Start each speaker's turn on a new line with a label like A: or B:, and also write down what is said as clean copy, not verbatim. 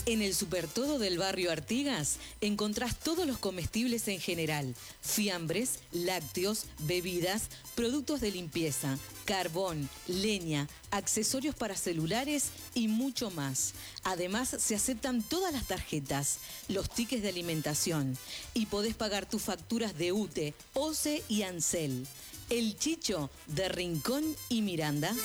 A: En el Supertodo del barrio Artigas encontrás todos los comestibles en general, fiambres, lácteos, bebidas, productos de limpieza, carbón, leña, accesorios para celulares y mucho más. Además, se aceptan todas las tarjetas, los tickets de alimentación y podés pagar tus facturas de UTE, OCE y ANSEL. El Chicho de Rincón y Miranda.